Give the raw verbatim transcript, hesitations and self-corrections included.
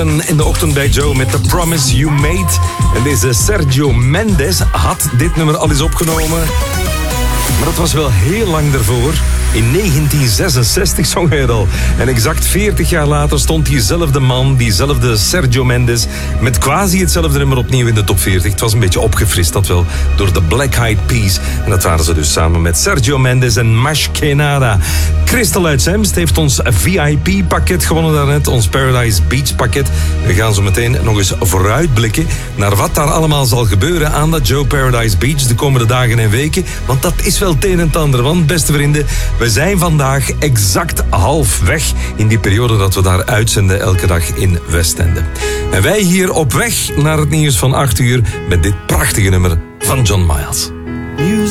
In de ochtend bij Joe met The Promise You Made. En deze Sergio Mendes had dit nummer al eens opgenomen. Maar dat was wel heel lang daarvoor. In negentien zesenzestig zong hij het al. En exact veertig jaar later stond diezelfde man, diezelfde Sergio Mendes, met quasi hetzelfde nummer opnieuw in de top veertig. Het was een beetje opgefrist, dat wel, door de Black Eyed Peas. En dat waren ze dus samen met Sergio Mendes en Más Que Nada. Christel uit Zemst heeft ons V I P-pakket gewonnen daarnet, ons Paradise Beach-pakket. We gaan zo meteen nog eens vooruitblikken naar wat daar allemaal zal gebeuren aan dat Joe Paradise Beach de komende dagen en weken. Want dat is wel het een en het ander. Want, beste vrienden, we zijn vandaag exact halfweg in die periode dat we daar uitzenden elke dag in Westende. En wij hier op weg naar het nieuws van acht uur met dit prachtige nummer van John Miles.